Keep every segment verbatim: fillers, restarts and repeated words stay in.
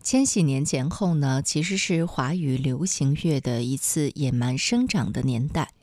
千禧年前后呢，其实是华语流行乐的一次野蛮生长的年代。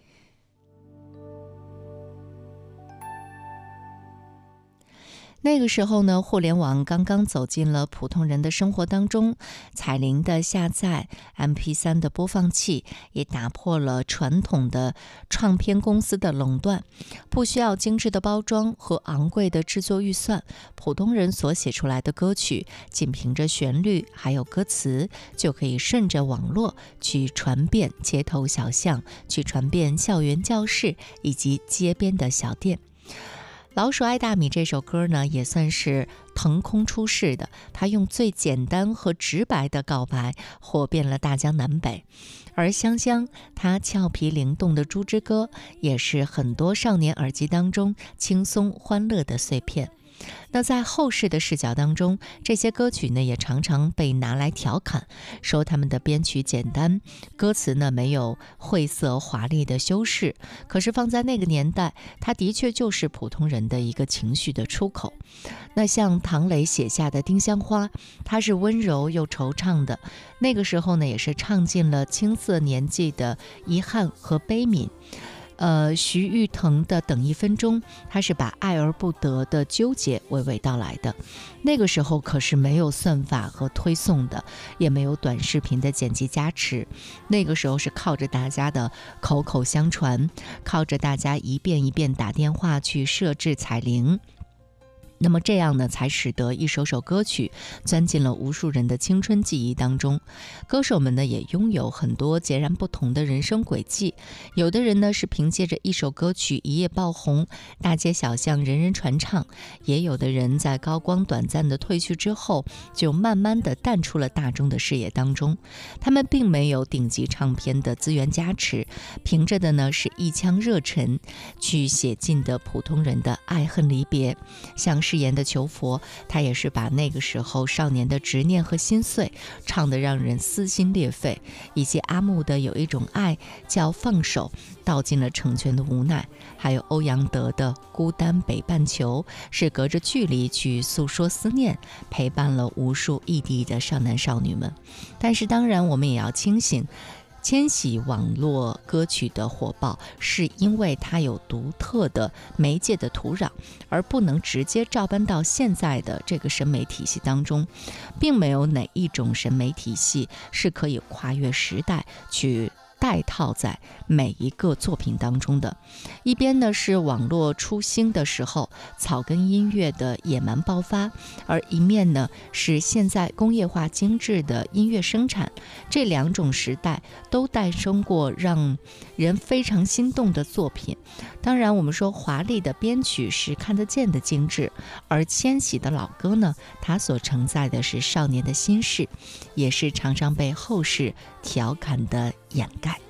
那个时候呢，互联网刚刚走进了普通人的生活当中，彩铃的下载 M P 三 的播放器也打破了传统的唱片公司的垄断，不需要精致的包装和昂贵的制作预算，普通人所写出来的歌曲，仅凭着旋律还有歌词，就可以顺着网络去传遍街头小巷，去传遍校园教室以及街边的小店。老鼠爱大米这首歌呢，也算是腾空出世的，他用最简单和直白的告白火遍了大江南北。而香香他俏皮灵动的猪之歌，也是很多少年耳机当中轻松欢乐的碎片。那在后世的视角当中，这些歌曲呢也常常被拿来调侃，说他们的编曲简单，歌词呢没有晦涩华丽的修饰，可是放在那个年代，它的确就是普通人的一个情绪的出口。那像唐磊写下的《丁香花》，它是温柔又惆怅的，那个时候呢也是唱尽了青涩年纪的遗憾和悲悯。呃，徐誉滕的《等一分钟》，他是把爱而不得的纠结娓娓道来的。那个时候可是没有算法和推送的，也没有短视频的剪辑加持，那个时候是靠着大家的口口相传，靠着大家一遍一遍打电话去设置彩铃。那么这样呢，才使得一首首歌曲钻进了无数人的青春记忆当中。歌手们呢，也拥有很多截然不同的人生轨迹。有的人呢，是凭借着一首歌曲一夜爆红，大街小巷人人传唱；也有的人在高光短暂的褪去之后，就慢慢的淡出了大众的视野当中。他们并没有顶级唱片的资源加持，凭着的呢是一腔热忱，去写尽的普通人的爱恨离别。像誓言的求佛，他也是把那个时候少年的执念和心碎唱得让人撕心裂肺，以及阿木的有一种爱叫放手，道尽了成全的无奈。还有欧阳德的孤单北半球，是隔着距离去诉说思念，陪伴了无数异地的少男少女们。但是当然我们也要清醒，千禧网络歌曲的火爆是因为它有独特的媒介的土壤，而不能直接照搬到现在的这个审美体系当中。并没有哪一种审美体系是可以跨越时代去带套在每一个作品当中的。一边呢是网络初兴的时候草根音乐的野蛮爆发，而一面呢是现在工业化精致的音乐生产。这两种时代都诞生过让人非常心动的作品。当然我们说华丽的编曲是看得见的精致，而千禧的老歌呢，它所承载的是少年的心事，也是常常被后世调侃的掩盖。